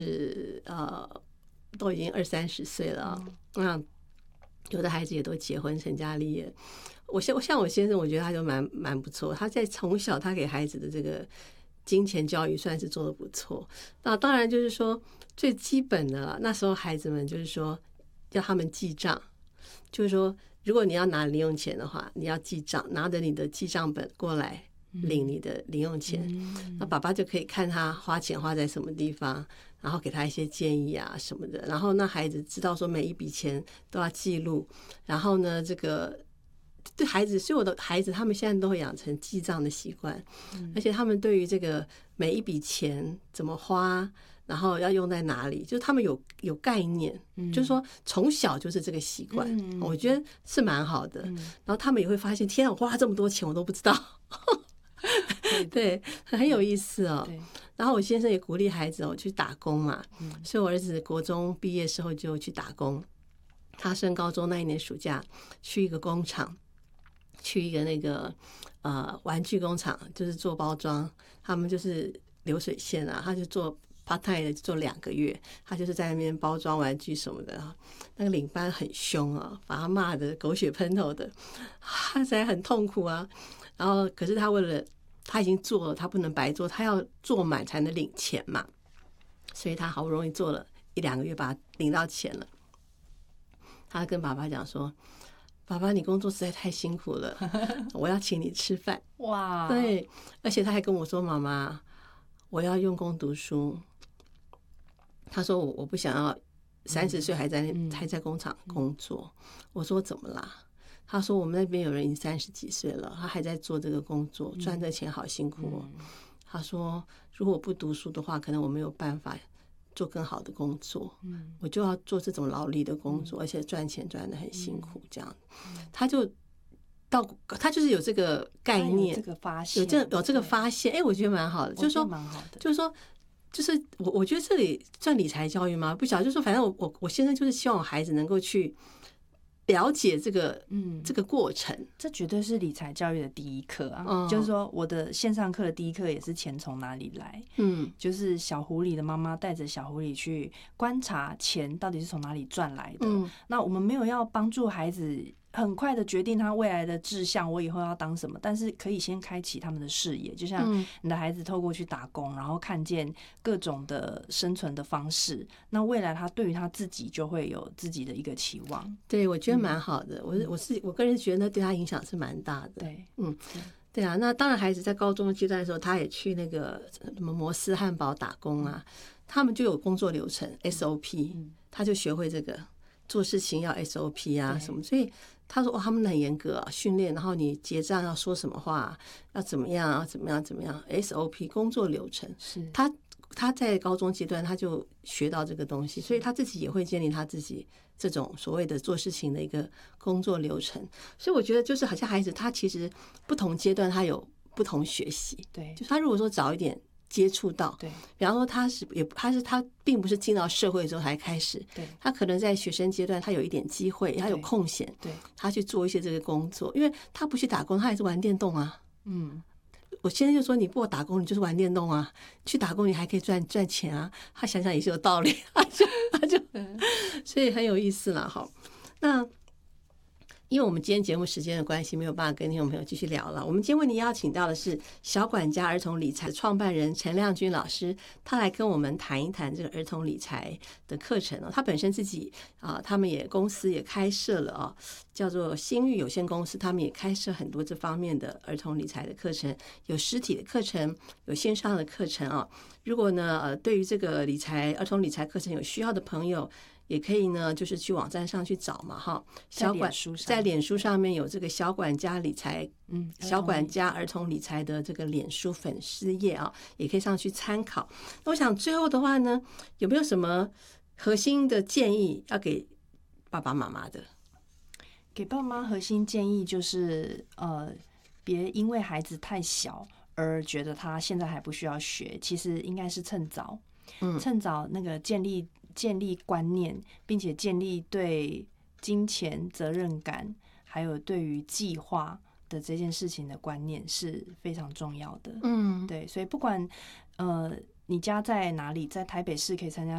都已经20-30岁了，那有的孩子也都结婚成家立业。像我先生，我觉得他就蛮不错，他在从小他给孩子的这个金钱教育算是做得不错。那当然就是说最基本的了，那时候孩子们就是说要他们记账，就是说如果你要拿零用钱的话，你要记账，拿着你的记账本过来领你的零用钱，那爸爸就可以看他花钱花在什么地方，然后给他一些建议啊什么的，然后那孩子知道说每一笔钱都要记录，然后呢这个对孩子，所有的孩子他们现在都会养成记账的习惯，而且他们对于这个每一笔钱怎么花，然后要用在哪里，就是他们有概念，就是说从小就是这个习惯，我觉得是蛮好的。然后他们也会发现，天啊，我花这么多钱我都不知道。对，很有意思哦。然后我先生也鼓励孩子去打工嘛，所以我儿子国中毕业时候就去打工。他升高中那一年暑假去一个工厂，去一个那个玩具工厂，就是做包装，他们就是流水线啊，他就做 part time 的，做2个月，他就是在那边包装玩具什么的。那个领班很凶啊，把他骂得狗血喷头的，他实在很痛苦啊。然后可是他为了他已经做了，他不能白做，他要做满才能领钱嘛，所以他好不容易做了1-2个月，把他领到钱了。他跟爸爸讲说，爸爸你工作实在太辛苦了，我要请你吃饭。 哇， 对，而且他还跟我说，妈妈我要用功读书。他说我不想要30岁还在工厂工作。我说怎么啦？他说我们那边有人已经30几岁了，他还在做这个工作，赚这钱好辛苦哦。他说如果我不读书的话，可能我没有办法做更好的工作，我就要做这种劳力的工作，而且赚钱赚得很辛苦，这样。他就是有这个概念， 有这个发现， 有这个发现，我觉得蛮好的，就是说我觉得这里算理财教育吗？不晓得，就是说反正我先生就是希望我孩子能够去了解这个过程， 这绝对是理财教育的第一课啊！就是说，我的线上课的第一课也是钱从哪里来。就是小狐狸的妈妈带着小狐狸去观察钱到底是从哪里赚来的。那我们没有要帮助孩子很快的决定他未来的志向，我以后要当什么，但是可以先开启他们的视野，就像你的孩子透过去打工，然后看见各种的生存的方式，那未来他对于他自己就会有自己的一个期望。 对，我觉得蛮好的。我个人觉得那对他影响是蛮大的。 对， 对啊。那当然孩子在高中阶段的时候，他也去那个什么摩斯汉堡打工啊，他们就有工作流程 SOP，他就学会这个做事情要 SOP 啊什么，所以他说他们很严格啊，训练，然后你结账要说什么话，要怎么样，要怎么样怎么样 SOP 工作流程。 是他在高中阶段他就学到这个东西，所以他自己也会建立他自己这种所谓的做事情的一个工作流程。所以我觉得就是好像孩子他其实不同阶段他有不同学习。 对， 就是他如果说早一点接触到， 对， 比方说他并不是进到社会之后才开始， 对， 他可能在学生阶段他有一点机会，他有空闲， 对， 他去做一些这个工作，因为他不去打工，他还是玩电动啊。我先生就说你不打工你就是玩电动啊，去打工你还可以赚钱啊。他想想也是有道理，他就所以很有意思了哈。那因为我们今天节目时间的关系，没有办法跟听众朋友继续聊了。我们今天为您邀请到的是小管家儿童理财的创办人陈亮君老师，他来跟我们谈一谈这个儿童理财的课程。他本身自己他们公司也开设了叫做新域有限公司，他们也开设很多这方面的儿童理财的课程，有实体的课程，有线上的课程如果呢对于这个儿童理财课程有需要的朋友，也可以呢，就是去网站上去找嘛哈。在脸书上面有这个小管家理财，小管家儿童理财的这个脸书粉丝页也可以上去参考。那我想最后的话呢，有没有什么核心的建议要给爸爸妈妈的？ 给爸妈核心建议就是别因为孩子太小而觉得他现在还不需要学，其实应该是趁早那个建立观念，并且建立对金钱责任感还有对于计划的这件事情的观念是非常重要的。对，所以不管你家在哪里，在台北市可以参加